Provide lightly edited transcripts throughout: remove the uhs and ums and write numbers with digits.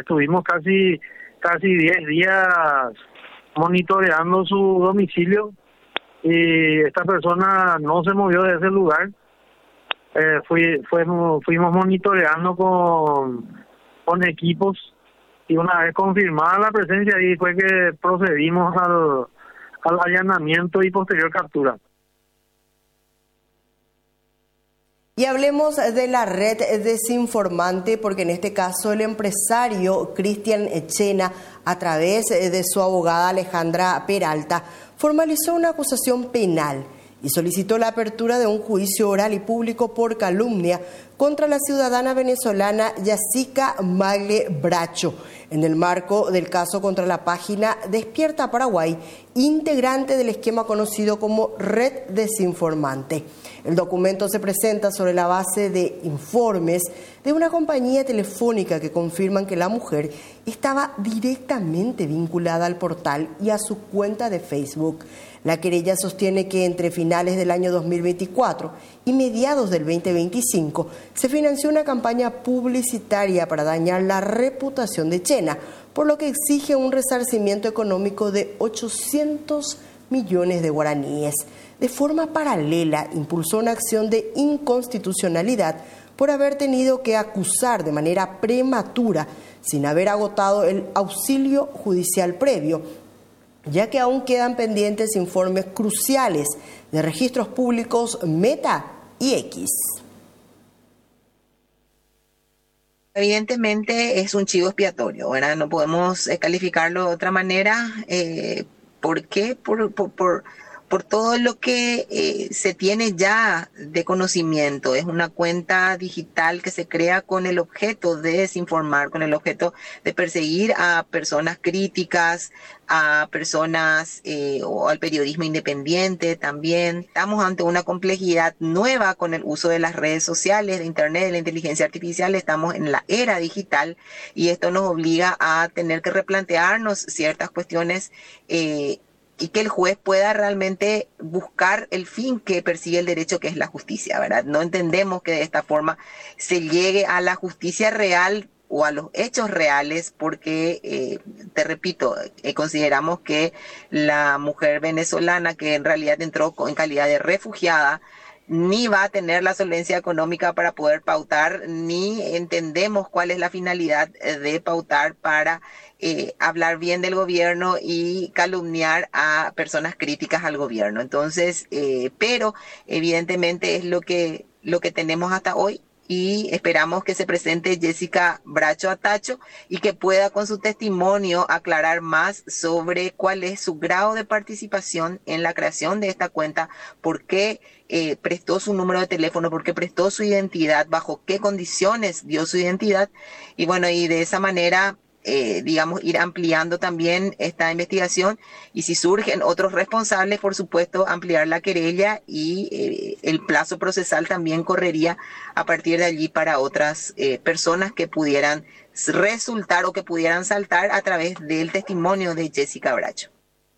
Estuvimos casi 10 días monitoreando su domicilio y esta persona no se movió de ese lugar. Fuimos monitoreando con equipos y una vez confirmada la presencia ahí fue que procedimos al allanamiento y posterior captura. Y hablemos de la red desinformante, porque en este caso el empresario Cristian Echena, a través de su abogada Alejandra Peralta, formalizó una acusación penal y solicitó la apertura de un juicio oral y público por calumnia contra la ciudadana venezolana Jessica Magle Bracho, en el marco del caso contra la página Despierta Paraguay, integrante del esquema conocido como Red Desinformante. El documento se presenta sobre la base de informes de una compañía telefónica que confirman que la mujer estaba directamente vinculada al portal y a su cuenta de Facebook. La querella sostiene que entre finales del año 2024 y mediados del 2025 se financió una campaña publicitaria para dañar la reputación de Echena, por lo que exige un resarcimiento económico de 800 millones de guaraníes. De forma paralela, impulsó una acción de inconstitucionalidad por haber tenido que acusar de manera prematura, sin haber agotado el auxilio judicial previo, ya que aún quedan pendientes informes cruciales de registros públicos Meta y X. Evidentemente es un chivo expiatorio, ¿verdad? No podemos calificarlo de otra manera. ¿Por qué? Por todo lo que se tiene ya de conocimiento. Es una cuenta digital que se crea con el objeto de desinformar, con el objeto de perseguir a personas críticas, a personas o al periodismo independiente también. Estamos ante una complejidad nueva con el uso de las redes sociales, de internet, de la inteligencia artificial. Estamos en la era digital y esto nos obliga a tener que replantearnos ciertas cuestiones y que el juez pueda realmente buscar el fin que persigue el derecho, que es la justicia, ¿verdad? No entendemos que de esta forma se llegue a la justicia real o a los hechos reales, porque, te repito, consideramos que la mujer venezolana, que en realidad entró en calidad de refugiada, ni va a tener la solvencia económica para poder pautar, ni entendemos cuál es la finalidad de pautar para hablar bien del gobierno y calumniar a personas críticas al gobierno. Entonces, pero evidentemente es lo que tenemos hasta hoy. Y esperamos que se presente Jessica Bracho Atacho y que pueda con su testimonio aclarar más sobre cuál es su grado de participación en la creación de esta cuenta, por qué prestó su número de teléfono, por qué prestó su identidad, bajo qué condiciones dio su identidad, y bueno, y de esa manera ir ampliando también esta investigación, y si surgen otros responsables, por supuesto, ampliar la querella, y el plazo procesal también correría a partir de allí para otras personas que pudieran resultar o que pudieran saltar a través del testimonio de Jessica Bracho.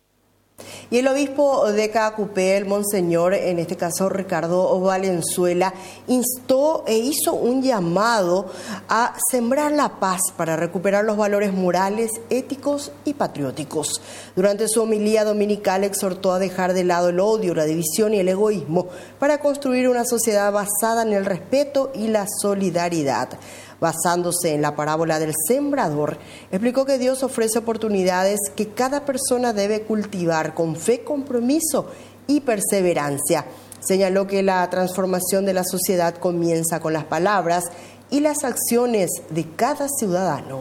Y el obispo de Caacupé, el monseñor, en este caso Ricardo Valenzuela, instó e hizo un llamado a sembrar la paz para recuperar los valores morales, éticos y patrióticos. Durante su homilía dominical exhortó a dejar de lado el odio, la división y el egoísmo para construir una sociedad basada en el respeto y la solidaridad. Basándose en la parábola del sembrador, explicó que Dios ofrece oportunidades que cada persona debe cultivar con fe, compromiso y perseverancia. Señaló que la transformación de la sociedad comienza con las palabras y las acciones de cada ciudadano.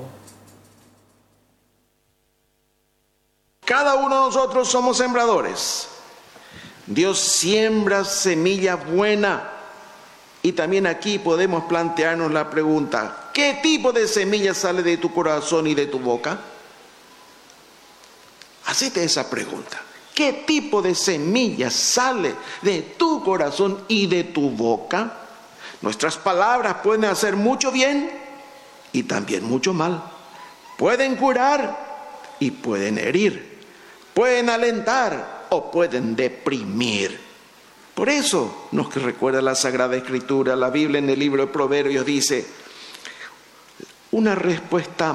Cada uno de nosotros somos sembradores. Dios siembra semilla buena. Y también aquí podemos plantearnos la pregunta: ¿qué tipo de semilla sale de tu corazón y de tu boca? Hacete esa pregunta. ¿Qué tipo de semilla sale de tu corazón y de tu boca? Nuestras palabras pueden hacer mucho bien y también mucho mal. Pueden curar y pueden herir. Pueden alentar o pueden deprimir. Por eso nos recuerda la Sagrada Escritura, la Biblia en el libro de Proverbios dice: una respuesta